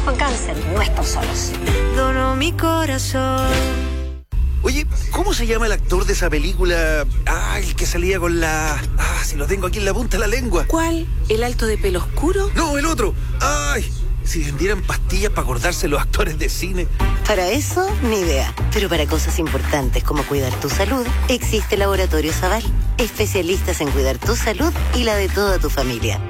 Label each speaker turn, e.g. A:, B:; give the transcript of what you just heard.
A: con cáncer no están solos.
B: Dono mi corazón.
C: Oye, ¿cómo se llama el actor de esa película? El que salía con la... si lo tengo aquí en la punta de la lengua.
B: ¿Cuál? ¿El alto de pelo oscuro?
C: No, el otro. Si vendieran pastillas para acordarse los actores de cine.
D: Para eso, ni idea. Pero para cosas importantes como cuidar tu salud, existe Laboratorio Zaval. Especialistas en cuidar tu salud y la de toda tu familia.